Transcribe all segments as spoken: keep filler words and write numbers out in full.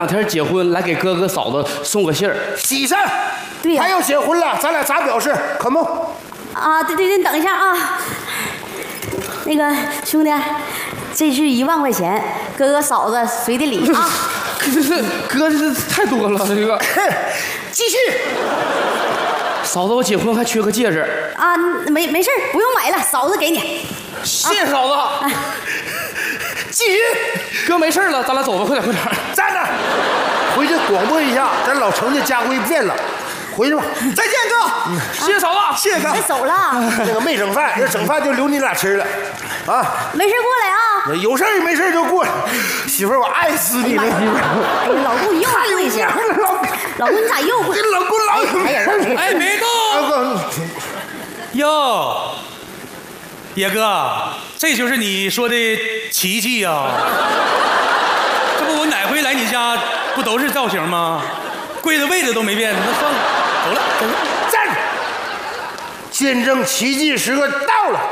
两天结婚，来给哥哥嫂子送个信儿。 喜事， 对呀、 还要结婚了，咱俩咋表示？可梦。 啊，对对对，等一下啊。那个兄弟，这是一万块钱，哥哥嫂子随的礼啊。 这这哥这是太多了，这个。 继续。 嫂子，我结婚还缺个戒指。 啊，没没事不用买了，嫂子给你。 谢谢嫂子。 啊、 继续。 哥没事了，咱俩走吧，快点快点。 站着，回去广播一下，咱老程家家规变了。回去吧，再见哥， 嗯、谢谢嫂子， 谢谢哥。 别走了， 那个没整饭，要整饭就留你俩吃了，啊。 没事过来啊。 有事没事就过来，媳妇儿我爱死你了，媳妇儿。 哎呀，老公你又跪下，老公你咋又跪？ 老公老哎呀， 哎，别动！哟，野哥，这就是你说的奇迹呀、啊！这不我哪回来你家不都是造型吗？跪的位置都没变，那算了，走了，走了。 站着，见证奇迹时刻到了。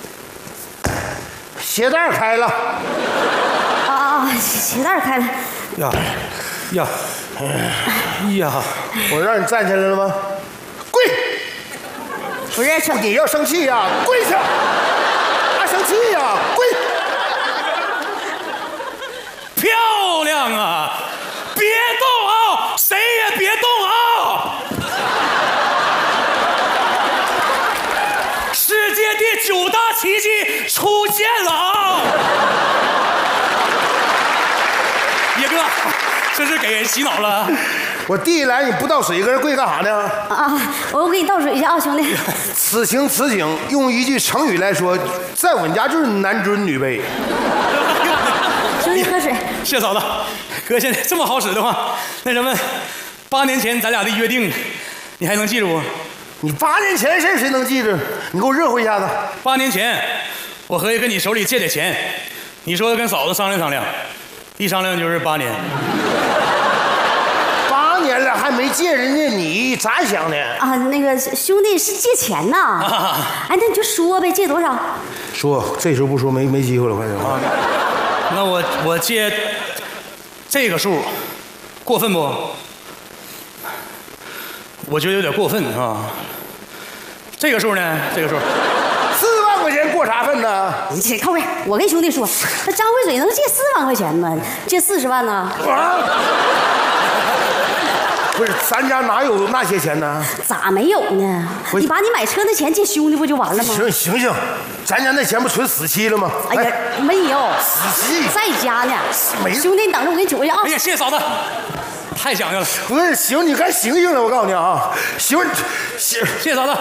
鞋带开了。 啊啊，鞋带开了。 呀呀呀！ 我让你站起来了吗？跪！ 不是， 你要生气呀，跪下！还生气呀，跪！ 漂亮啊！别动啊！谁也别动啊！世界第九大奇迹出现了啊！野哥，这是给人洗脑了。 我弟来，你不倒水，搁这跪干啥呢？ 啊，我给你倒水去啊，兄弟。 此情此景，用一句成语来说，在我们家就是男尊女卑。 兄弟喝水。 谢嫂子，哥现在这么好使的话，那什么，八年前咱俩的约定，你还能记住不？ 你八年前事谁能记住？你给我热乎一下子。 八年前，我合计跟你手里借点钱，你说跟嫂子商量商量，一商量就是八年。 八年了还没借人家，你咋想的？ 啊，那个兄弟是借钱呢。啊、哎，那你就说呗，借多少？ 说，这时候不说没没机会了，快点。啊， 那我我借这个数，过分不？我觉得有点过分啊。这个数呢？这个数， 四万块钱过啥分呢？ 你起靠边！我跟兄弟说，那张慧水能借四万块钱吗？借四十万呢？ 啊！不是，咱家哪有那些钱呢？ 咋没有呢？你把你买车那钱借兄弟不就完了吗？ 行行行，咱家那钱不存死期了吗？ 哎呀，没有， 死期在家呢。 没， 兄弟，你等着，我给你取回去啊！ 哎呀，谢谢嫂子。太讲究了， 不是行，你该醒醒了，我告诉你啊，媳妇，谢谢谢嫂子。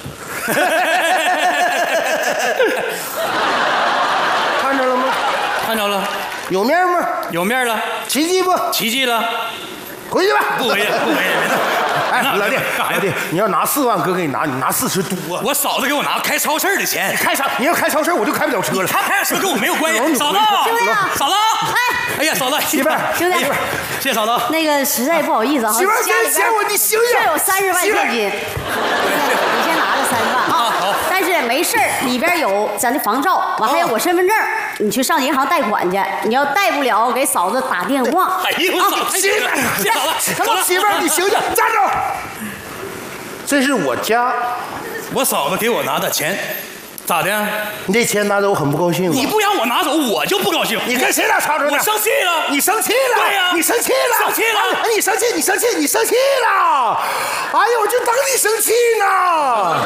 看着了吗？ 看着了， 有面吗？ 有面了， 奇迹不？ 奇迹了， 回去吧。 不回去，不回去，别动。 哎，老弟， 干啥老弟，你要拿四万，哥给你拿，你拿四十多。 我嫂子给我拿开超市的钱， 开啥？你要开超市，我就开不了车了。 他开车跟我没有关系。嫂子， 兄弟， 嫂子， 哎， 哎呀，嫂子， 媳妇儿， 兄弟， 谢谢嫂子。 那个实在不好意思啊， 媳妇儿，给钱我，你醒醒。 这有三十万现金，你先拿着三十万啊。好。但是没事儿，里边有咱的房照，完还有我身份证，你去上银行贷款去。你要贷不了，给嫂子打电话。 哎呦，嫂子， 媳妇儿， 谢谢嫂子，走了。 媳妇儿，你醒醒，站住！这是我家， 我嫂子给我拿的钱，咋的？ 你这钱拿走，我很不高兴。 你不让我拿走，我就不高兴。 你跟谁俩吵吵呢？ 我生气了， 你生气了？ 对呀， 你生气了， 生气了， 哎，你生气，你生气，你生气了！哎呦，我就等你生气呢。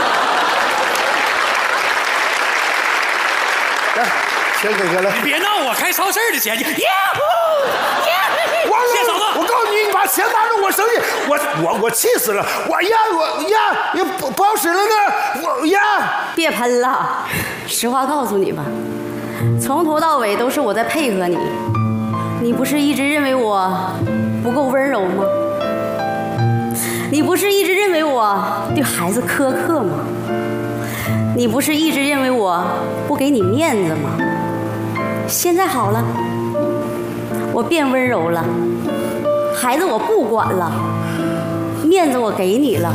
来，钱给哥了。 你别闹，我开超市的钱去。耶呼，耶！谢嫂子， 我告诉你，你把钱拿着，我生气，我我我气死了，我呀我呀也不不好使了呢，我呀。 别喷了，实话告诉你吧，从头到尾都是我在配合你，你不是一直认为我不够温柔吗？你不是一直认为我对孩子苛刻吗？你不是一直认为我不给你面子吗？现在好了，我变温柔了，孩子我不管了，面子我给你了，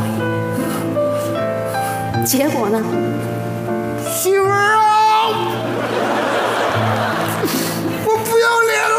结果呢？ 媳妇儿啊，我不要脸了。